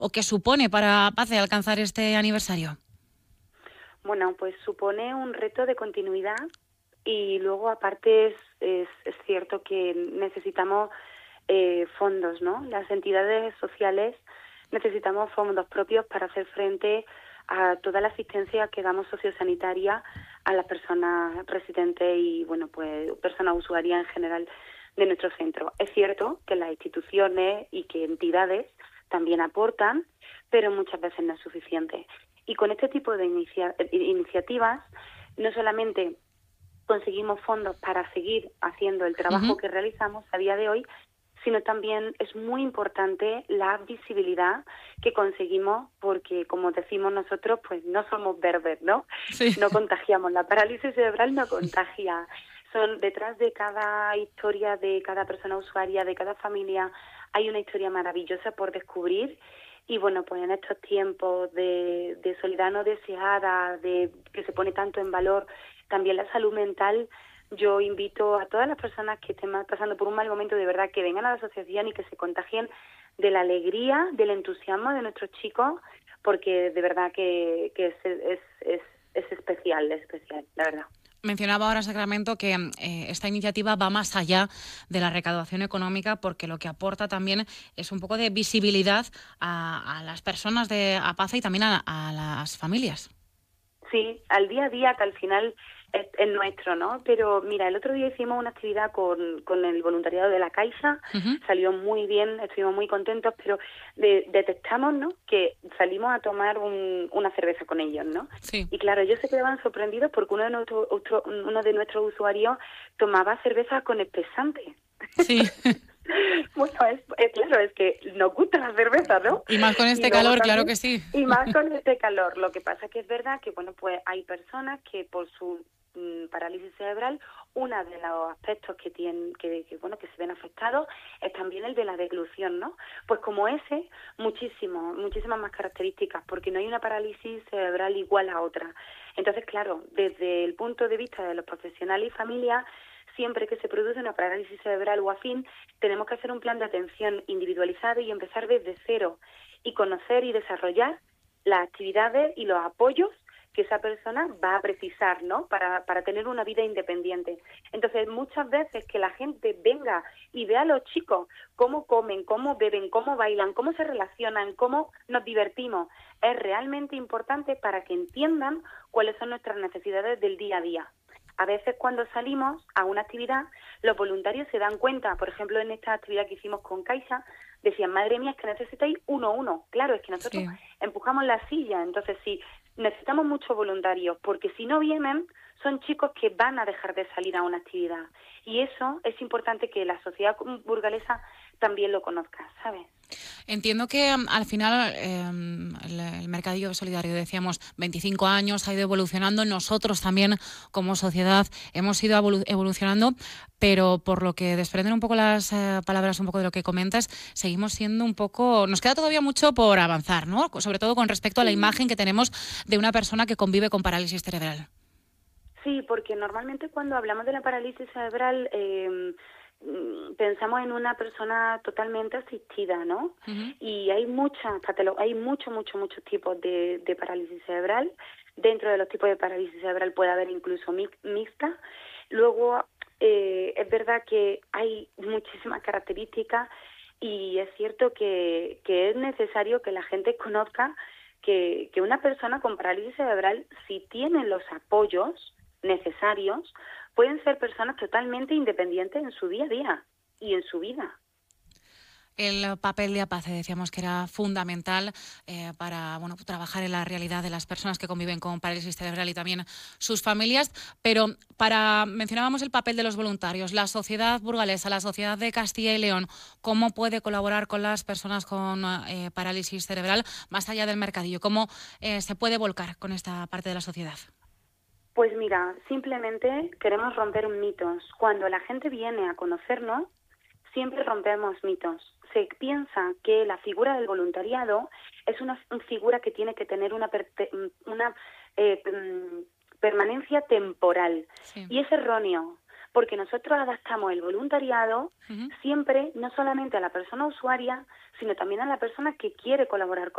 o qué supone para PACE alcanzar este aniversario? Bueno, pues supone un reto de continuidad y luego aparte es cierto que necesitamos fondos, ¿no? Las entidades sociales necesitamos fondos propios para hacer frente a toda la asistencia que damos sociosanitaria a las personas residentes y, bueno, pues personas usuarias en general de nuestro centro. Es cierto que las instituciones y que entidades también aportan, pero muchas veces no es suficiente. Y con este tipo de iniciativas no solamente conseguimos fondos para seguir haciendo el trabajo que realizamos a día de hoy, sino también es muy importante la visibilidad que conseguimos porque, como decimos nosotros, pues no somos verdes, ¿no? Sí. No contagiamos. La parálisis cerebral no contagia. Son detrás de cada historia, de cada persona usuaria, de cada familia, hay una historia maravillosa por descubrir. Y bueno, pues en estos tiempos de soledad no deseada, de que se pone tanto en valor también la salud mental, yo invito a todas las personas que estén pasando por un mal momento, de verdad, que vengan a la asociación y que se contagien de la alegría, del entusiasmo de nuestros chicos, porque de verdad que es especial, la verdad. Mencionaba ahora Sacramento que esta iniciativa va más allá de la recaudación económica porque lo que aporta también es un poco de visibilidad a las personas de APACE y también a las familias. Sí, al día a día, que al final es nuestro, ¿no? Pero mira, el otro día hicimos una actividad con el voluntariado de la Caixa, salió muy bien, estuvimos muy contentos, pero detectamos, ¿no?, que salimos a tomar una cerveza con ellos, ¿no? Sí. Y claro, ellos se quedaban sorprendidos porque uno de nuestros usuarios tomaba cerveza con espesante. Sí. Bueno, claro, es que nos gusta la cerveza, ¿no? Y más con Y este luego calor, claro también, que sí. y más con este calor. Lo que pasa que es verdad que, bueno, pues hay personas que por su parálisis cerebral, uno de los aspectos que tienen, bueno, que se ven afectados es también el de la deglución, ¿no? Pues como ese, muchísimas más características, porque no hay una parálisis cerebral igual a otra. Entonces, claro, desde el punto de vista de los profesionales y familias, siempre que se produce una parálisis cerebral o afín, tenemos que hacer un plan de atención individualizado y empezar desde cero y conocer y desarrollar las actividades y los apoyos que esa persona va a precisar, ¿no?, para tener una vida independiente. Entonces, muchas veces que la gente venga y vea a los chicos cómo comen, cómo beben, cómo bailan, cómo se relacionan, cómo nos divertimos, es realmente importante para que entiendan cuáles son nuestras necesidades del día a día. A veces cuando salimos a una actividad, los voluntarios se dan cuenta, por ejemplo, en esta actividad que hicimos con Caixa, decían, madre mía, es que necesitáis uno a uno. Claro, es que nosotros empujamos la silla, entonces sí, necesitamos muchos voluntarios, porque si no vienen, son chicos que van a dejar de salir a una actividad. Y eso es importante que la sociedad burgalesa también lo conozca, ¿sabes? Entiendo que al final el mercadillo solidario, decíamos, 25 años ha ido evolucionando, nosotros también como sociedad hemos ido evolucionando, pero por lo que desprenden un poco las palabras, un poco de lo que comentas, seguimos siendo un poco... Nos queda todavía mucho por avanzar, ¿no? Sobre todo con respecto a la imagen que tenemos de una persona que convive con parálisis cerebral. Sí, porque normalmente cuando hablamos de la parálisis cerebral pensamos en una persona totalmente asistida, ¿no? Y hay muchos tipos de parálisis cerebral. Dentro de los tipos de parálisis cerebral puede haber incluso mixta. Luego, es verdad que hay muchísimas características y es cierto que es necesario que la gente conozca que una persona con parálisis cerebral, si tiene los apoyos necesarios, pueden ser personas totalmente independientes en su día a día y en su vida. El papel de APACE decíamos que era fundamental para trabajar en la realidad de las personas que conviven con parálisis cerebral y también sus familias, pero mencionábamos el papel de los voluntarios, la sociedad burgalesa, la sociedad de Castilla y León, ¿cómo puede colaborar con las personas con parálisis cerebral más allá del mercadillo? ¿Cómo se puede volcar con esta parte de la sociedad? Pues mira, simplemente queremos romper mitos. Cuando la gente viene a conocernos, siempre rompemos mitos. Se piensa que la figura del voluntariado es una figura que tiene que tener una permanencia temporal. Sí. Y es erróneo, porque nosotros adaptamos el voluntariado siempre, no solamente a la persona usuaria, sino también a la persona que quiere colaborar con